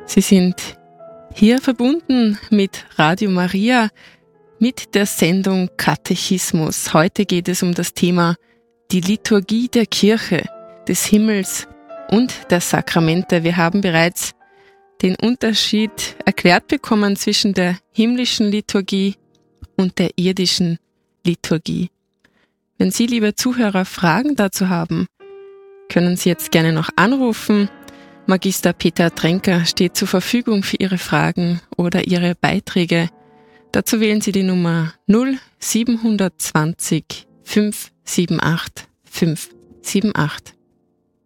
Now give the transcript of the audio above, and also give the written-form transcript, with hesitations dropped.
Sie sind hier verbunden mit Radio Maria, mit der Sendung Katechismus. Heute geht es um das Thema die Liturgie der Kirche, des Himmels und der Sakramente. Wir haben bereits den Unterschied erklärt bekommen zwischen der himmlischen Liturgie und der irdischen Liturgie. Wenn Sie, liebe Zuhörer, Fragen dazu haben, können Sie jetzt gerne noch anrufen. Magister Peter Tränker steht zur Verfügung für Ihre Fragen oder Ihre Beiträge. Dazu wählen Sie die Nummer 0720 578 578.